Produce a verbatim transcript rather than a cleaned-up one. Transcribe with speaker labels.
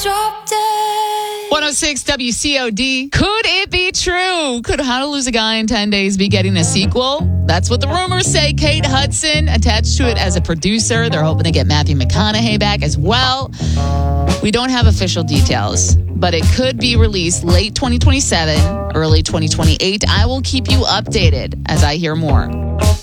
Speaker 1: Drop dead.
Speaker 2: one oh six W C O D. Could it be true? Could How to Lose a Guy in ten days be getting a sequel? That's what the rumors say. Kate Hudson attached to it as a producer. They're hoping to get Matthew McConaughey back as well. We don't have official details, but it could be released late twenty twenty-seven, early twenty twenty-eight. I will keep you updated as I hear more.